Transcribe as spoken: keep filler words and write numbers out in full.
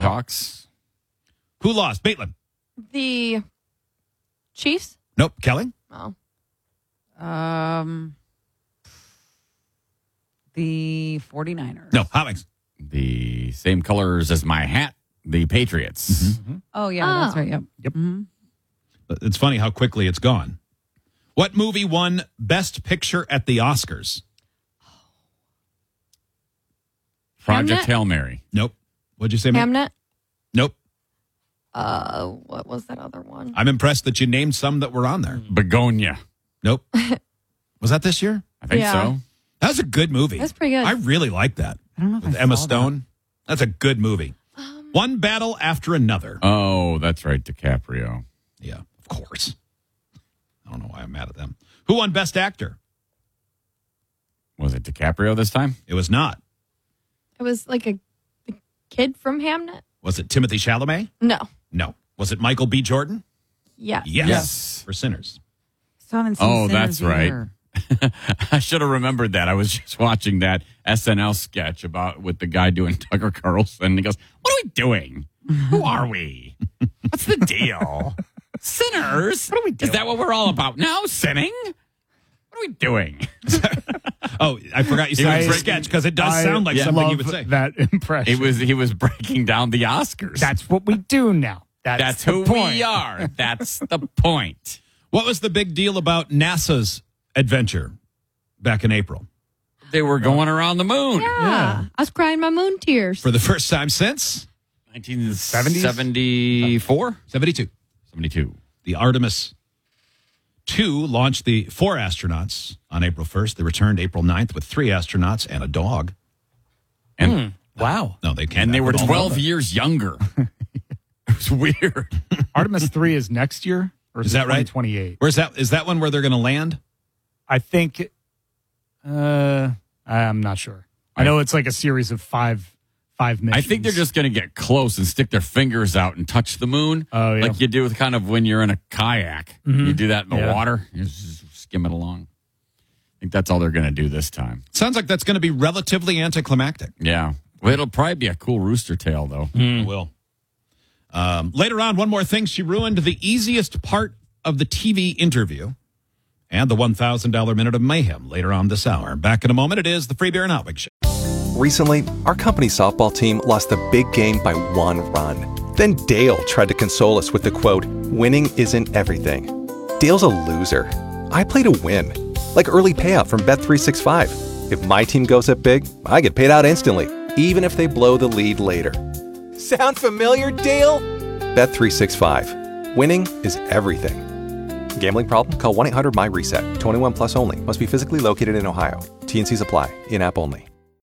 Seahawks. Who lost? Maitland. The Chiefs? Nope. Kelly? Oh. Um, the 49ers. No. Hobbings. The same colors as my hat. The Patriots. Mm-hmm. Oh, yeah, Oh. that's right. Yep. Yep. Mm-hmm. It's funny how quickly it's gone. What movie won Best Picture at the Oscars? Project Hamnet? Hail Mary. Nope. What'd you say, Matt? Hamnet? Nope. Uh, what was that other one? I'm impressed that you named some that were on there. Begonia. Nope. Was that this year? I think Yeah. so. That was a good movie. That's pretty good. I really like that. I don't know if With I Emma saw Stone. That's a good movie. Um, One battle after another. Oh, that's right. DiCaprio. Yeah, of course. I don't know why I'm mad at them. Who won Best Actor? Was it DiCaprio this time? It was not. it was like a, a kid from Hamnet? Was it Timothy Chalamet? No. No. Was it Michael B. Jordan? Yeah. Yes. Yes. For Sinners. Still haven't seen Oh, Sinners that's right. either. I should have remembered that. I was just watching that S N L sketch about with the guy doing Tucker Carlson. He goes, "What are we doing? Who are we? What's the deal? Sinners? What are we doing? Is that what we're all about now? Sinning? What are we doing?" Oh, I forgot you He said was it was a breaking- sketch because it does I sound like yeah. something love you would say. that impression. He was he was breaking down the Oscars. That's what we do now. That's, That's the who point. we are. That's the point. What was the big deal about NASA's adventure back in April? They were going around the moon. Yeah. I was crying my moon tears. For the first time since nineteen seventies? seventy-four? seventy-two. seventy-two. The Artemis two launched the four astronauts on April first. They returned April ninth with three astronauts and a dog. And Wow. No, they came and they back were with all twelve of them. years younger. It was weird. Artemis three is next year? Or Is that right? twenty twenty-eight. Where's that? Is that one where they're going to land? I think, uh, I'm not sure. I know it's like a series of five, five I missions. think they're just going to get close and stick their fingers out and touch the moon. Oh, yeah. Like you do with kind of when you're in a kayak. You do that in the Yeah. water. You just skim it along. I think that's all they're going to do this time. Sounds like that's going to be relatively anticlimactic. Yeah. Well, it'll probably be a cool rooster tail, though. It will. Um, later on, one more thing. She ruined the easiest part of the T V interview and the one thousand dollars Minute of Mayhem later on this hour. Back in a moment. It is the Free Beer and Hotwig Show. Recently, our company softball team lost a big game by one run. Then Dale tried to console us with the quote, "Winning isn't everything." Dale's a loser. I play to win. Like early payout from Bet three sixty-five. If my team goes up big, I get paid out instantly, even if they blow the lead later. Sound familiar, Dale? Bet three sixty-five. Winning is everything. Gambling problem? Call one eight hundred M Y RESET. twenty-one plus only. Must be physically located in Ohio. T N Cs apply. In-app only.